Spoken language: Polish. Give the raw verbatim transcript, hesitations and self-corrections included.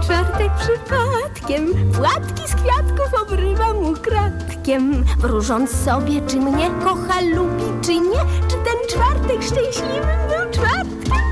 czwartek przypadkiem płatki z kwiatków obrywa mu kratkiem, wróżąc sobie, czy mnie kocha, lubi, czy nie, czy ten czwartek szczęśliwym był czwartkiem.